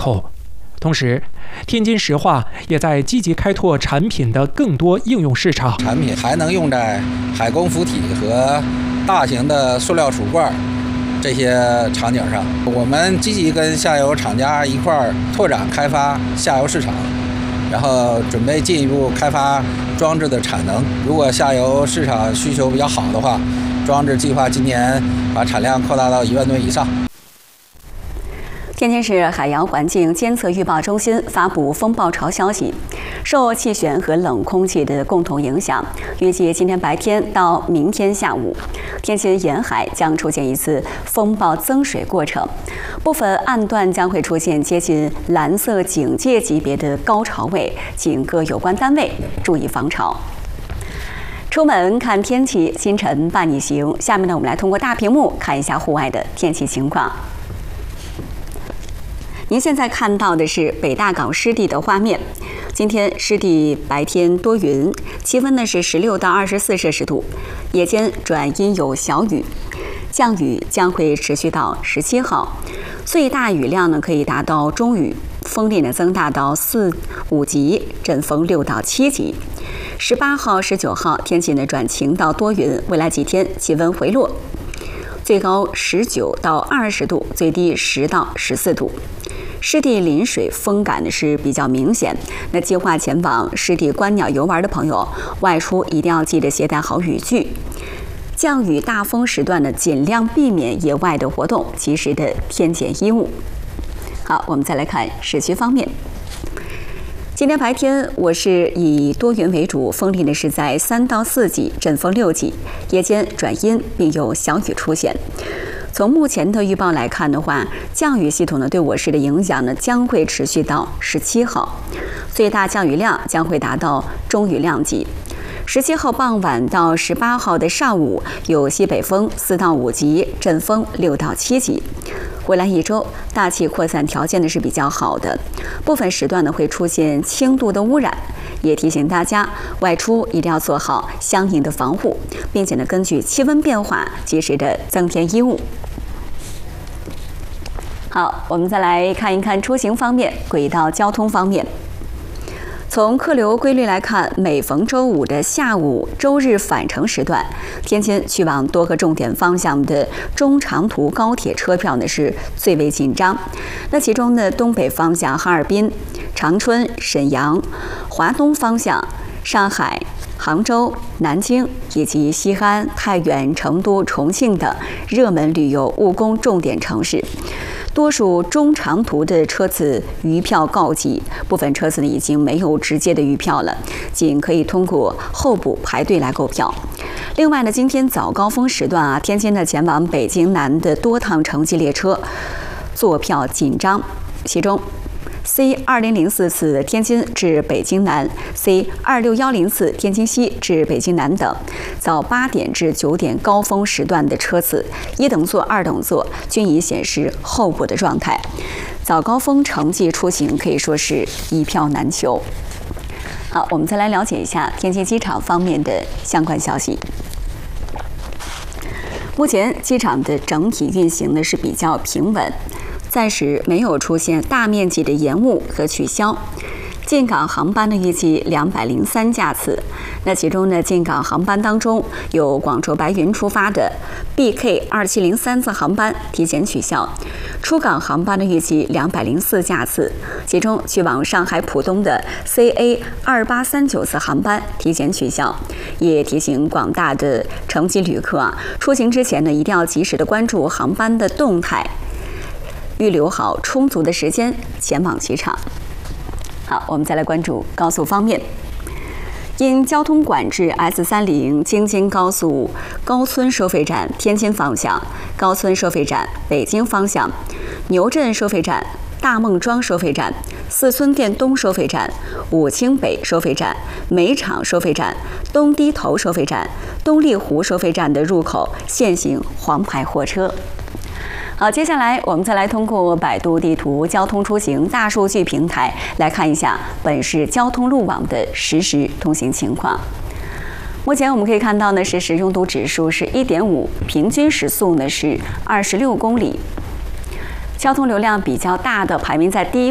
口。同时，天津石化也在积极开拓产品的更多应用市场。 产品还能用在海工浮体和大型的塑料储罐这些场景上。我们积极跟下游厂家一块儿拓展开发下游市场，然后准备进一步开发装置的产能。如果下游市场需求比较好的话，装置计划今年把产量扩大到1万吨以上。 天津市海洋环境监测预报中心发布风暴潮消息，受气旋和冷空气的共同影响，预计今天白天到明天下午，天津沿海将出现一次风暴增水过程，部分岸段将会出现接近蓝色警戒级别的高潮位，请各有关单位注意防潮。出门看天气，清晨伴你行。下面呢，我们来通过大屏幕看一下户外的天气情况。您现在看到的是北大港湿地的画面。今天湿地白天多云，气温呢是16到24摄氏度，夜间转阴有小雨，降雨将会持续到17号，最大雨量呢可以达到中雨，风力呢增大到4、5级，阵风6到7级。18号、19号天气呢转晴到多云，未来几天气温回落，最高19到20度，最低10到14度。湿地临水风感是比较明显，那计划前往湿地观鸟游玩的朋友，外出一定要记得携带好雨具。降雨大风时段呢，尽量避免野外的活动，及时的添减衣物。好，我们再来看市区方面。今天白天我是以多云为主，风力呢是在3到4级，阵风6级，夜间转阴并有小雨出现。从目前的预报来看的话，降雨系统呢对我市的影响呢将会持续到17号，最大降雨量将会达到中雨量级。17号傍晚到18号的上午有西北风4到5级，阵风6到7级。未来一周大气扩散条件呢是比较好的，部分时段呢会出现轻度的污染，也提醒大家外出一定要做好相应的防护，并且呢根据气温变化及时的增添衣物。好，我们再来看一看出行方面，轨道交通方面。从客流规律来看，每逢周五的下午、周日返程时段，天津去往多个重点方向的中长途高铁车票呢是最为紧张。那其中呢，东北方向哈尔滨、长春、沈阳；华东方向上海、杭州、南京以及西安、太原、成都、重庆等热门旅游务工重点城市。多数中长途的车次余票告急，部分车次呢已经没有直接的余票了，仅可以通过候补排队来购票。另外呢，今天早高峰时段天津的前往北京南的多趟城际列车坐票紧张，其中C2004次天津至北京南、C2610次天津西至北京南等，早8点至9点高峰时段的车次，1等座、2等座均已显示候补的状态。早高峰城际出行可以说是一票难求。好，我们再来了解一下天津机场方面的相关消息。目前机场的整体运行呢是比较平稳，暂时没有出现大面积的延误和取消。进港航班呢预计203架次，那其中呢进港航班当中有广州白云出发的 BK2703 次航班提前取消，出港航班呢预计204架次，其中去往上海浦东的 CA2839 次航班提前取消。也提醒广大的城际旅客出行之前呢一定要及时的关注航班的动态，预留好充足的时间前往机场。好，我们再来关注高速方面。因交通管制 S30京津高速高村收费站天津方向、高村收费站北京方向、牛镇收费站、大孟庄收费站、四村店东收费站、武清北收费站、煤厂收费站、东堤头收费站、东丽湖收费站的入口限行黄牌货车。好，接下来我们再来通过百度地图交通出行大数据平台来看一下本市交通路网的实时通行情况。目前我们可以看到呢，实时拥堵指数是 1.5， 平均时速呢是26公里。交通流量比较大的排名在第一